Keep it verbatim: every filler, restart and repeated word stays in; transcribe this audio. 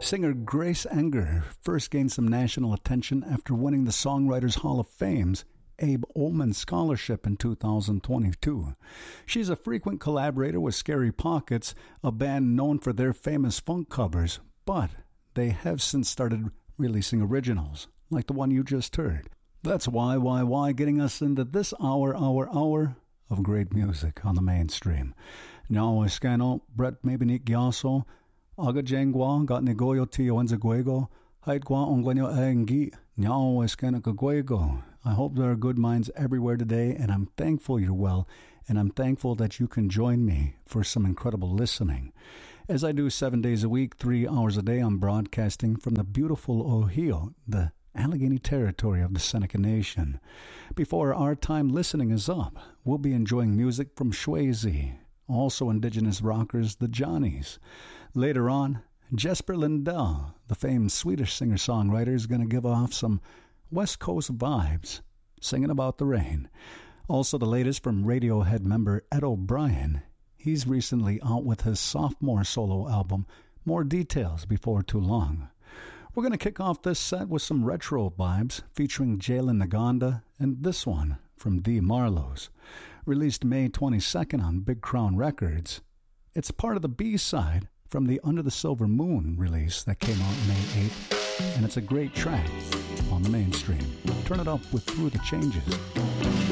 Singer Grace Enger first gained some national attention after winning the Songwriters Hall of Fame's Abe Olman Scholarship in two thousand twenty-two. She's a frequent collaborator with Scary Pockets, a band known for their famous funk covers, but they have since started releasing originals, like the one you just heard. That's why, why, why, getting us into this hour, hour, hour of great music on the mainstream. Nyao Escano, Brett Mabinik Yaso, Aga Jengwa, Got Negoyo Tio Enzaguego, Haitgwa Ongwenyo Engi, Nyao Escano Kaguego. I hope there are good minds everywhere today, and I'm thankful you're well, and I'm thankful that you can join me for some incredible listening. As I do seven days a week, three hours a day, I'm broadcasting from the beautiful Ohio, the Allegheny territory of the Seneca Nation. Before our time listening is up, we'll be enjoying music from Shwayze, also indigenous rockers, the Johnnies. Later on, Jesper Lindell, the famed Swedish singer-songwriter, is going to give off some West Coast vibes, singing about the rain. Also the latest from Radiohead member Ed O'Brien. He's recently out with his sophomore solo album. More details before too long. We're going to kick off this set with some retro vibes featuring Jalen Naganda and this one from D. Marlowe's. Released May twenty-second on Big Crown Records. It's part of the B-side from the Under the Silver Moon release that came out May eighth, and it's a great track on the mainstream. Turn it up with Through the Changes.